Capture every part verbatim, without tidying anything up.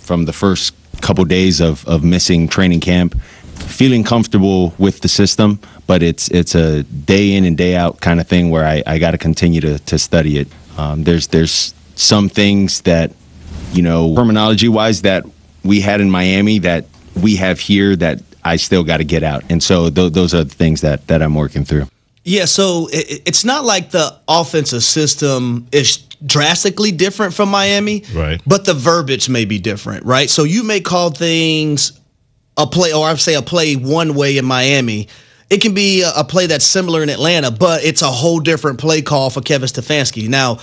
from the first couple days of, of missing training camp, feeling comfortable with the system, but it's it's a day in and day out kind of thing where I, I got to continue to to study it. Um, there's there's some things that, you know, terminology wise that we had in Miami that we have here that I still got to get out, and so th- those are the things that that I'm working through. Yeah, so it, it's not like the offensive system is drastically different from Miami, right? But the verbiage may be different, right? So you may call things a play, or I would say a play one way in Miami. It can be a, a play that's similar in Atlanta, but it's a whole different play call for Kevin Stefanski. Now,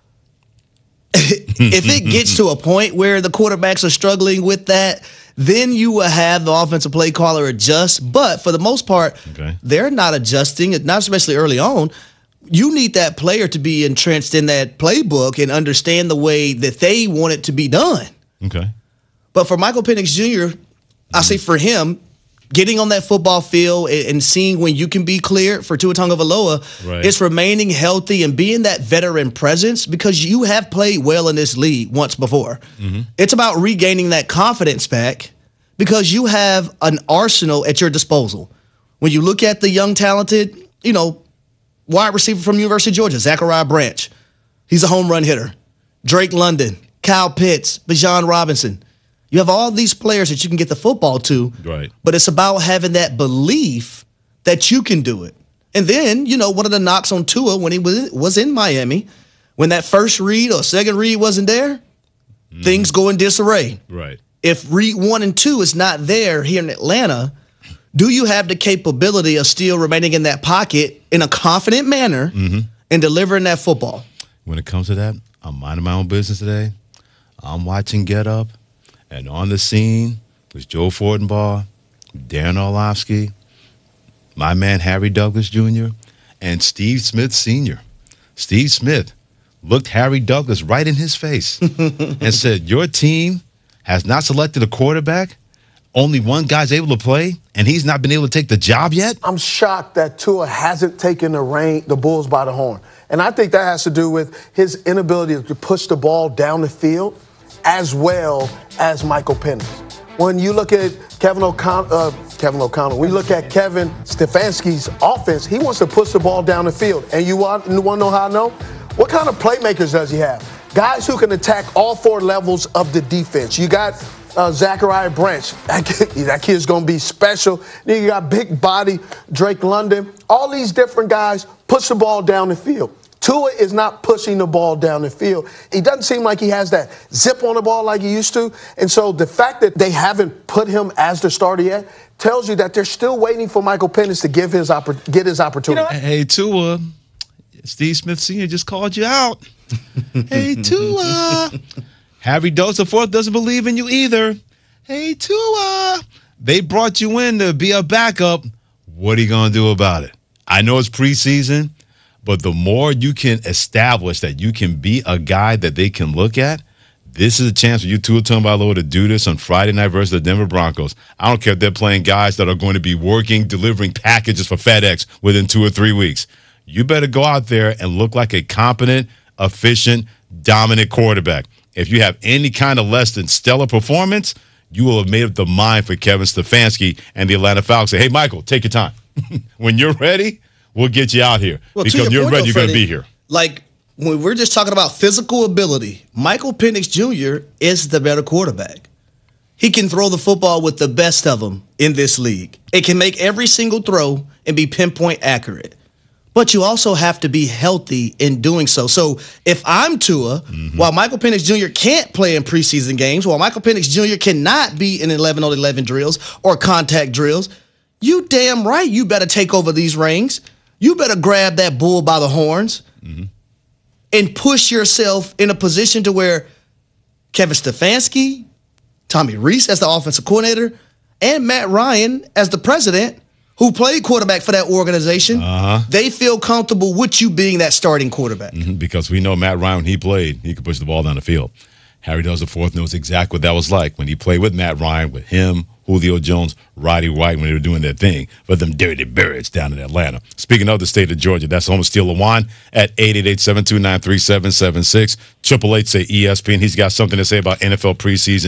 if it gets to a point where the quarterbacks are struggling with that, then you will have the offensive play caller adjust. But for the most part, okay. they're not adjusting, not especially early on. You need that player to be entrenched in that playbook and understand the way that they want it to be done. Okay. But for Michael Penix Junior, mm-hmm. I say for him, getting on that football field and seeing when you can be cleared for Tua Tagovailoa, right. it's remaining healthy and being that veteran presence because you have played well in this league once before. Mm-hmm. It's about regaining that confidence back because you have an arsenal at your disposal. When you look at the young, talented, you know, wide receiver from University of Georgia, Zachariah Branch, he's a home run hitter. Drake London, Kyle Pitts, Bijan Robinson. You have all these players that you can get the football to, right? But it's about having that belief that you can do it. And then, you know, one of the knocks on Tua when he was, was in Miami, when that first read or second read wasn't there, mm. things go in disarray. Right. If read one and two is not there here in Atlanta, do you have the capability of still remaining in that pocket in a confident manner mm-hmm. and delivering that football? When it comes to that, I'm minding my own business today. I'm watching Get Up. And on the scene was Joe Fortenbaugh, Darren Orlovsky, my man Harry Douglas Junior, and Steve Smith Senior Steve Smith looked Harry Douglas right in his face and said, your team has not selected a quarterback. Only one guy's able to play, and he's not been able to take the job yet? I'm shocked that Tua hasn't taken the rein, the Bulls by the horn. And I think that has to do with his inability to push the ball down the field as well as Michael Penix. When you look at Kevin O'Connell, uh, Kevin O'Connell, when you look at Kevin Stefanski's offense, he wants to push the ball down the field. And you want, you want to know how I know? What kind of playmakers does he have? Guys who can attack all four levels of the defense. You got uh, Zachariah Branch. That, kid, that kid's going to be special. Then you got big body Drake London. All these different guys push the ball down the field. Tua is not pushing the ball down the field. He doesn't seem like he has that zip on the ball like he used to. And so the fact that they haven't put him as the starter yet tells you that they're still waiting for Michael Penix to give his oppor- get his opportunity. You know, hey, Tua, Steve Smith Senior just called you out. Hey, Tua. Harry Douglas the fourth doesn't believe in you either. Hey, Tua. They brought you in to be a backup. What are you going to do about it? I know it's preseason. But the more you can establish that you can be a guy that they can look at, this is a chance for you, Tua Tagovailoa, to do this on Friday night versus the Denver Broncos. I don't care if they're playing guys that are going to be working, delivering packages for FedEx within two or three weeks. You better go out there and look like a competent, efficient, dominant quarterback. If you have any kind of less than stellar performance, you will have made up the mind for Kevin Stefanski and the Atlanta Falcons. Say, hey, Michael, take your time. When you're ready, we'll get you out here well, because you're ready. You're going to be here. Like, when we're just talking about physical ability, Michael Penix Junior is the better quarterback. He can throw the football with the best of them in this league. It can make every single throw and be pinpoint accurate. But you also have to be healthy in doing so. So if I'm Tua, mm-hmm. while Michael Penix Junior can't play in preseason games, while Michael Penix Junior cannot be in eleven on eleven drills or contact drills, you damn right you better take over these reins. You better grab that bull by the horns mm-hmm. and push yourself in a position to where Kevin Stefanski, Tommy Rees as the offensive coordinator, and Matt Ryan as the president, who played quarterback for that organization, uh-huh. they feel comfortable with you being that starting quarterback. Mm-hmm, because we know Matt Ryan, when he played, he could push the ball down the field. Harry Douglas the fourth knows exactly what that was like when he played with Matt Ryan, with him, Julio Jones, Roddy White, when they were doing their thing for them dirty birds down in Atlanta. Speaking of the state of Georgia, that's home of Steele Lawan at eight eight eight, seven two nine, three seven seven six. Triple H say E S P N. He's got something to say about N F L preseason.